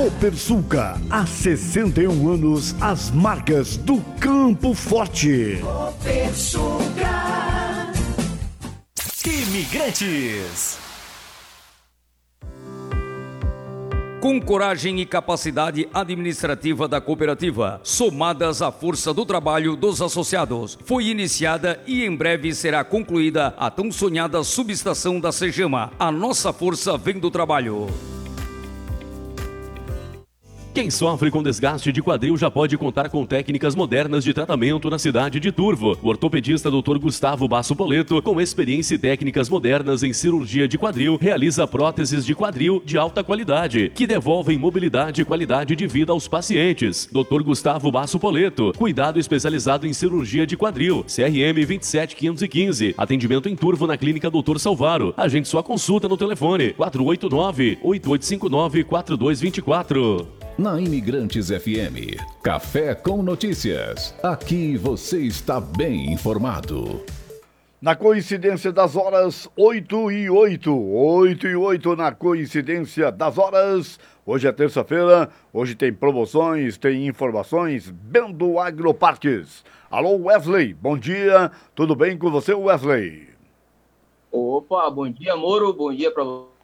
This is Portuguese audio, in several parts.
Copersucar, há 61 anos, as marcas do Campo Forte. Copersucar. Imigrantes. Com coragem e capacidade administrativa da cooperativa, somadas à força do trabalho dos associados, foi iniciada e em breve será concluída a tão sonhada subestação da Cegama. A nossa força vem do trabalho. Quem sofre com desgaste de quadril já pode contar com técnicas modernas de tratamento na cidade de Turvo. O ortopedista Dr. Gustavo Basso Poleto, com experiência e técnicas modernas em cirurgia de quadril, realiza próteses de quadril de alta qualidade, que devolvem mobilidade e qualidade de vida aos pacientes. Dr. Gustavo Basso Poleto, cuidado especializado em cirurgia de quadril, CRM 27515. Atendimento em Turvo na Clínica Dr. Salvaro. Agende sua consulta no telefone 489-8859-4224. Na Imigrantes FM, Café com Notícias. Aqui você está bem informado. Na coincidência das horas 8:08 na coincidência das horas. Hoje é terça-feira, hoje tem promoções, tem informações, Bendo Agroparques. Alô Wesley, bom dia, tudo bem com você Wesley? Opa, bom dia Moro, bom dia para você.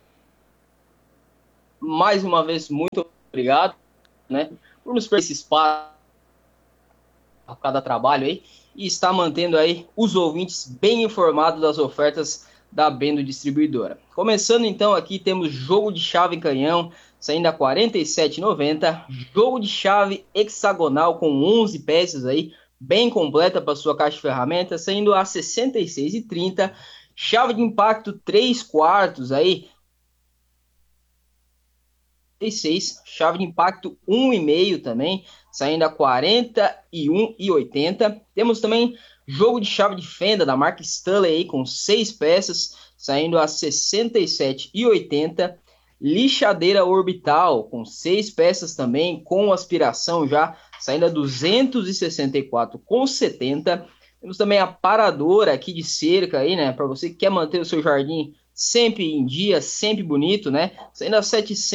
Mais uma vez, muito obrigado, né, por nos permitir esse espaço por cada trabalho aí e estar mantendo aí os ouvintes bem informados das ofertas da Bendo Distribuidora. Começando então aqui, temos jogo de chave em canhão, saindo a R$ 47,90, jogo de chave hexagonal com 11 peças aí, bem completa para sua caixa de ferramentas, saindo a R$ 66,30, chave de impacto 3/4 aí, 6, chave de impacto 1,5 também, saindo a R$ 41,80. Temos também jogo de chave de fenda da marca Stanley aí, com 6 peças, saindo a R$ 67,80. Lixadeira orbital com 6 peças também, com aspiração já, saindo a R$ 264,70. Temos também a paradora aqui de cerca aí, né, para você que quer manter o seu jardim sempre em dia, sempre bonito, né? Saindo a R$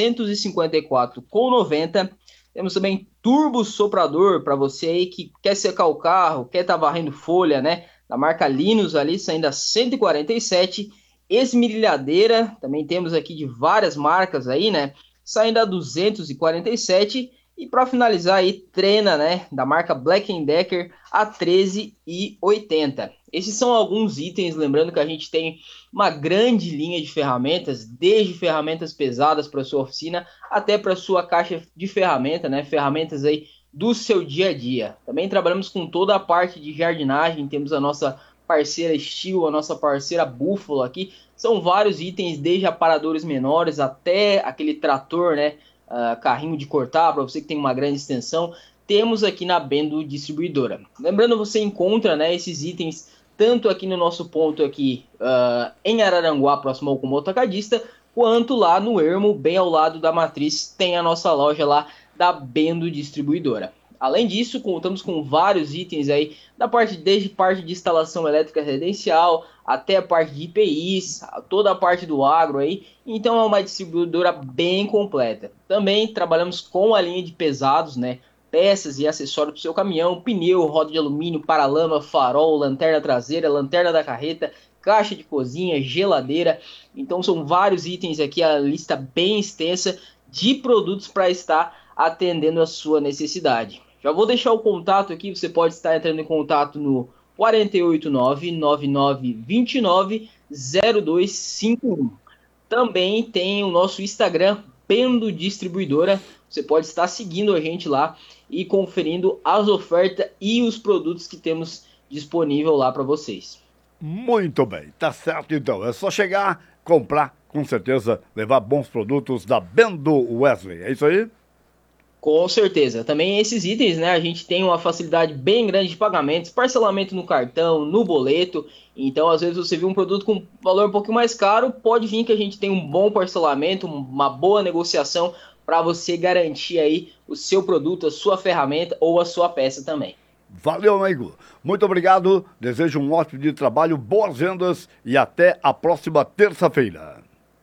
754,90. Temos também turbo soprador para você aí que quer secar o carro, quer estar varrendo folha, né? Da marca Linus ali, saindo a R$ 147. Esmerilhadeira, também temos aqui de várias marcas aí, né? Saindo a R$ 247. E para finalizar aí, trena, né? Da marca Black & Decker a R$ 13,80. Esses são alguns itens, lembrando que a gente tem uma grande linha de ferramentas, desde ferramentas pesadas para sua oficina até para sua caixa de ferramenta, né? Ferramentas aí do seu dia a dia. Também trabalhamos com toda a parte de jardinagem, temos a nossa parceira Steel, a nossa parceira Buffalo aqui. São vários itens, desde aparadores menores até aquele trator, né? Carrinho de cortar, para você que tem uma grande extensão, temos aqui na Bendo Distribuidora. Lembrando, você encontra, né, esses itens tanto aqui no nosso ponto aqui em Araranguá, próximo ao Combo Atacadista, quanto lá no Ermo, bem ao lado da Matriz, tem a nossa loja lá da Bendo Distribuidora. Além disso, contamos com vários itens aí, desde parte de instalação elétrica residencial, até a parte de IPIs, toda a parte do agro aí. Então é uma distribuidora bem completa. Também trabalhamos com a linha de pesados, né? Peças e acessórios para o seu caminhão, pneu, roda de alumínio, paralama, farol, lanterna traseira, lanterna da carreta, caixa de cozinha, geladeira. Então são vários itens aqui, a lista bem extensa de produtos para estar atendendo a sua necessidade. Já vou deixar o contato aqui, você pode estar entrando em contato no 489-9929-0251. Também tem o nosso Instagram, Bendo Distribuidora. Você pode estar seguindo a gente lá e conferindo as ofertas e os produtos que temos disponível lá para vocês. Muito bem, tá certo então. É só chegar, comprar, com certeza, levar bons produtos da Bendo Wesley. É isso aí? Com certeza. Também esses itens, né, a gente tem uma facilidade bem grande de pagamentos, parcelamento no cartão, no boleto. Então, às vezes, você viu um produto com valor um pouquinho mais caro, pode vir que a gente tem um bom parcelamento, uma boa negociação para você garantir aí o seu produto, a sua ferramenta ou a sua peça também. Valeu, amigo. Muito obrigado. Desejo um ótimo dia de trabalho, boas vendas e até a próxima terça-feira.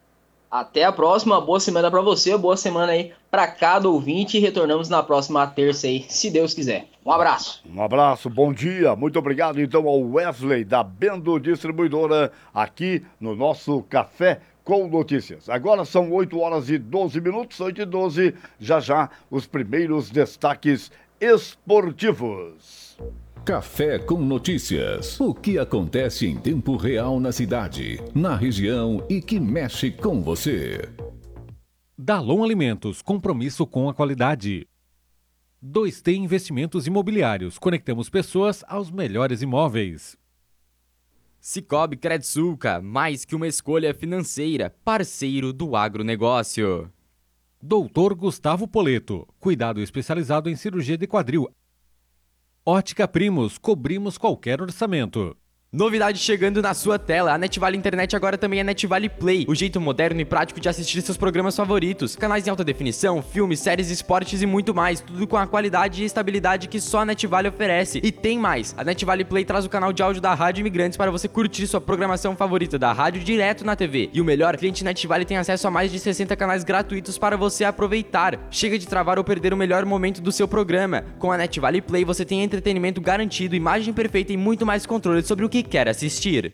Até a próxima, boa semana para você, boa semana aí para cada ouvinte e retornamos na próxima terça aí, se Deus quiser. Um abraço. Um abraço, bom dia, muito obrigado então ao Wesley da Bendo Distribuidora aqui no nosso Café com Notícias. Agora são 8h12, 8h12, já os primeiros destaques esportivos. Café com Notícias. O que acontece em tempo real na cidade, na região e que mexe com você. Dalon Alimentos, compromisso com a qualidade. 2T Investimentos Imobiliários, conectamos pessoas aos melhores imóveis. Cicobi Credsulca, mais que uma escolha financeira, parceiro do agronegócio. Doutor Gustavo Poleto, cuidado especializado em cirurgia de quadril. Ótica Primos, cobrimos qualquer orçamento. Novidade chegando na sua tela, a NetVale Internet agora também é NetVale Play, o jeito moderno e prático de assistir seus programas favoritos, canais em alta definição, filmes, séries, esportes e muito mais, tudo com a qualidade e estabilidade que só a NetVale oferece. E tem mais, a NetVale Play traz o canal de áudio da Rádio Imigrantes para você curtir sua programação favorita da rádio direto na TV. E o melhor, cliente NetVale tem acesso a mais de 60 canais gratuitos para você aproveitar. Chega de travar ou perder o melhor momento do seu programa. Com a NetVale Play você tem entretenimento garantido, imagem perfeita e muito mais controle sobre o que quer assistir.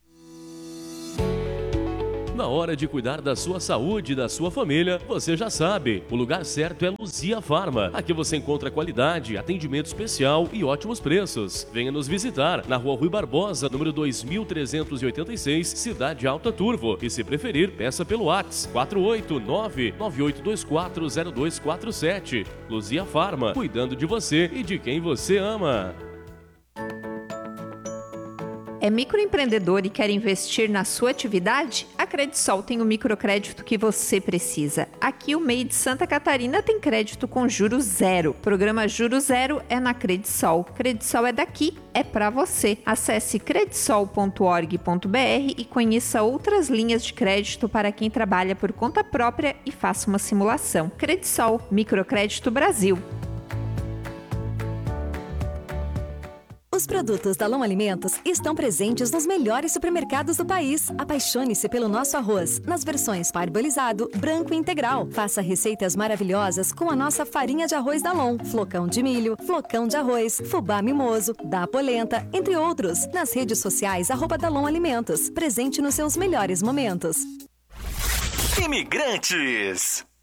Na hora de cuidar da sua saúde e da sua família, você já sabe, o lugar certo é Luzia Farma. Aqui você encontra qualidade, atendimento especial e ótimos preços. Venha nos visitar na Rua Rui Barbosa, número 2386, Cidade Alta Turvo. E se preferir, peça pelo WhatsApp 489-9824-0247. Luzia Farma, cuidando de você e de quem você ama. É microempreendedor e quer investir na sua atividade? A Credisol tem o microcrédito que você precisa. Aqui o MEI de Santa Catarina tem crédito com juros zero. Programa Juros Zero é na Credisol. Credisol é daqui, é pra você. Acesse credisol.org.br e conheça outras linhas de crédito para quem trabalha por conta própria e faça uma simulação. Credisol, Microcrédito Brasil. Os produtos Dalon Alimentos estão presentes nos melhores supermercados do país. Apaixone-se pelo nosso arroz, nas versões parbolizado, branco e integral. Faça receitas maravilhosas com a nossa farinha de arroz Dalon, flocão de milho, flocão de arroz, fubá mimoso, da polenta, entre outros. Nas redes sociais, @Dalon Alimentos. Presente nos seus melhores momentos. Imigrantes.